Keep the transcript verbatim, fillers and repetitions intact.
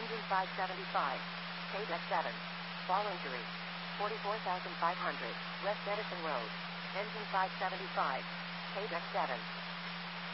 Engine five seventy-five. K D E C seven. Fall injury. forty-four thousand five hundred. West Edison Road. Engine five seventy-five. K D E C seven.